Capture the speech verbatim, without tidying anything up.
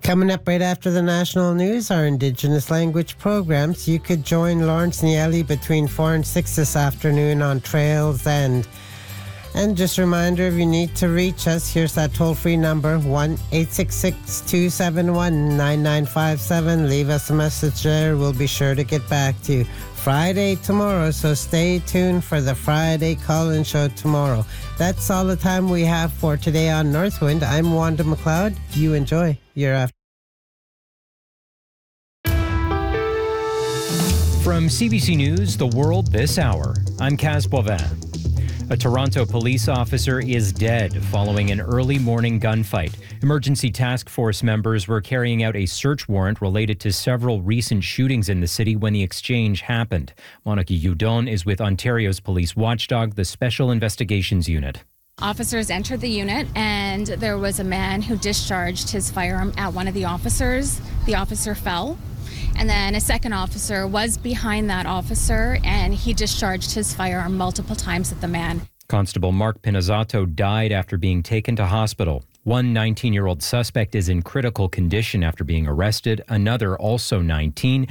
Coming up right after the national news, our Indigenous language programs. You could join Lawrence Nieli between four and six this afternoon on Trails End. And just a reminder, if you need to reach us, here's that toll-free number, one eight six six, two seven one, nine nine five seven. Leave us a message there. We'll be sure to get back to you. Friday tomorrow, so stay tuned for the Friday call-in show tomorrow. That's all the time we have for today on Northwind. I'm Wanda McLeod. You enjoy your afternoon. From C B C News, The World This Hour, I'm Kaz Boivin. A Toronto police officer is dead following an early morning gunfight. Emergency task force members were carrying out a search warrant related to several recent shootings in the city when the exchange happened. Monica Udon is with Ontario's police watchdog, the Special Investigations Unit. Officers entered the unit and there was a man who discharged his firearm at one of the officers. The officer fell. And then a second officer was behind that officer, and he discharged his firearm multiple times at the man. Constable Mark Pinazzato died after being taken to hospital. One nineteen-year-old suspect is in critical condition after being arrested. Another, also nineteen,